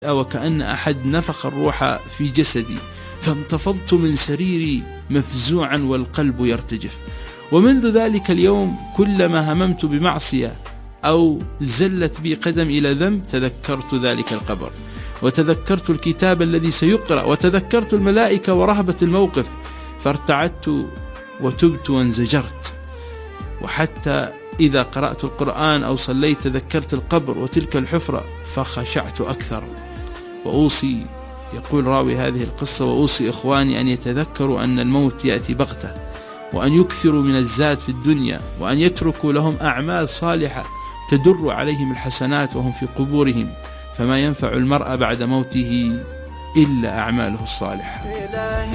وكأن أحد نفخ الروح في جسدي، فانتفضت من سريري مفزوعا والقلب يرتجف. ومنذ ذلك اليوم كلما هممت بمعصية أو زلت بي قدم إلى ذنب تذكرت ذلك القبر، وتذكرت الكتاب الذي سيقرأ، وتذكرت الملائكة ورهبة الموقف، فارتعدت وتبت وانزجرت. وحتى إذا قرأت القرآن أو صليت تذكرت القبر وتلك الحفرة فخشعت أكثر. وأوصي، يقول راوي هذه القصة، وأوصي إخواني أن يتذكروا أن الموت يأتي بغتة، وأن يكثروا من الزاد في الدنيا، وأن يتركوا لهم أعمال صالحة تدر عليهم الحسنات وهم في قبورهم، فما ينفع المرء بعد موته إلا أعماله الصالحة.